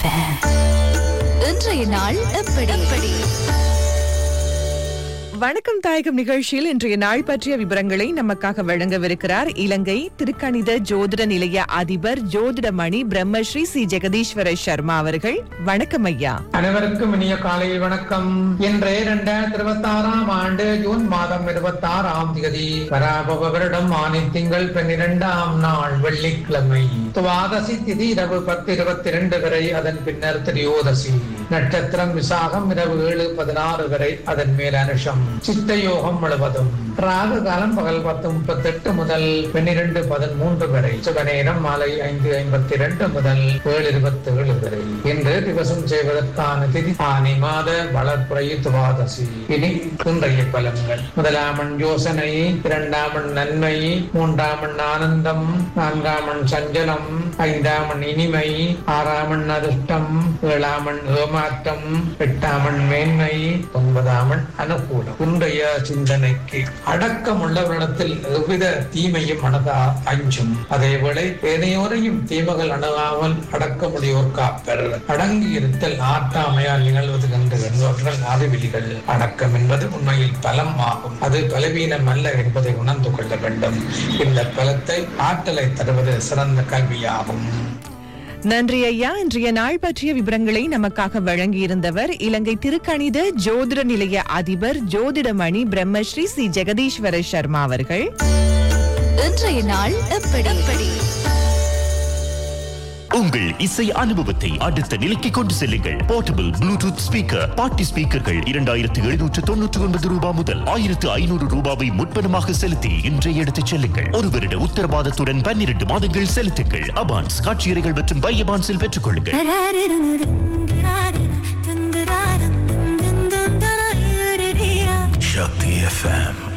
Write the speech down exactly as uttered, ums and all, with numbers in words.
FM. இன்றைய நாள் எப்படி எப்படி வணக்கம் தாயகம் நிகழ்ச்சியில் இன்றைய நாள் பற்றிய விவரங்களை நமக்காக வழங்கவிருக்கிறார் இலங்கை திருக்கணித ஜோதிட நிலைய அதிபர் ஜோதிடமணி பிரம்மஸ்ரீ சி ஜெகதீஸ்வர சர்மா அவர்கள். வணக்கம் ஐயா. அனைவருக்கும் இனிய காலை வணக்கம். இன்று இரண்டாயிரத்தி இருபத்தி ஆறாம் ஆண்டு ஜூன் மாதம் இருபத்தி ஆறாம் தேதி பராபவ வருடம் ஆணி திங்கள் பன்னிரெண்டாம் நாள் வெள்ளிக்கிழமை. துவாதசி திதி இரவு பத்து இருபத்தி இரண்டு வரை, அதன் பின்னர் திரியோதசி. நட்சத்திரம் விசாகம் இரவு ஏழு பதினாறு வரை, அதன் மேல் அனுஷம். சித்த யோகம் முழுவதும் ராகு காலம் பகல் பத்து முப்பத்தி எட்டு முதல் பன்னிரண்டு பதிமூன்று வரை, சுப நேரம் மாலை ஐந்து ஐம்பத்தி இரண்டு முதல் ஏழு இருபத்தி ஏழு வரை. இன்று திவசம் செய்வதற்கான திதி ஆனி மாத வளர்ப்புறை துவாதசி. இனி இன்றைய பலன்கள். முதலாமன் யோசனை, இரண்டாமன் நன்மை, மூன்றாமன் ஆனந்தம், நான்காமன் சஞ்சலம், ஐந்தாமன் இனிமை, ஆறாமன் அதிர்ஷ்டம், ஏழாமன் ஏமாற்றம், எட்டாமன் மேன்மை, ஒன்பதாமன் அனுகூலம். இன்றைய சிந்தனைக்கு அடக்கம் உள்ளவரிடத்தில் எவ்வித தீமையும் அணுகா அஞ்சும், அதேவேளை ஏனையோரையும் தீமைகள் அணுகாமல் அடக்கமுடையோர் காப்பர். அடங்கி இருத்தல் ஆற்றாமையால் நிகழ்வது என்று என்பவர்கள் அறிவிலிகள். அடக்கம் என்பது உண்மையில் பலம் ஆகும், அது பலவீனம் அல்ல என்பதை உணர்ந்து கொள்ள வேண்டும். இந்த பலத்தை ஆற்றலை தருவது சிறந்த கல்வியாகும். நன்றி ஐயா. இன்றைய நாள் பற்றிய விவரங்களை நமக்காக வழங்கியிருந்தவர் இலங்கை திருக்கணித ஜோதிட நிலைய அதிபர் ஜோதிடமணி பிரம்மஸ்ரீ சி ஜெகதீஸ்வர சர்மா அவர்கள். இன்றைய நாள் எப்படி எப்படி உங்கள் இசை அனுபவத்தை அடுத்த நிலைக்கு கொண்டு செல்லுங்கள். போர்ட்டபிள் ப்ளூடூத் ஸ்பீக்கர், பார்ட்டி ஸ்பீக்கர்கள் இரண்டாயிரத்து எழுநூற்று தொன்னூற்று ஒன்பது ரூபாய் முதல் ஆயிரத்து ஐநூறு ரூபாவை முன்பணமாக செலுத்தி இன்றைய எடுத்துச் செல்லுங்கள். ஒரு வருட உத்தரவாதத்துடன் பன்னிரண்டு மாதங்கள் செலுத்துங்கள். அபான்ஸ் காட்சியறைகள் மற்றும் பை அபான்ஸில் பெற்றுக் கொள்ளுங்கள். Shakti F M.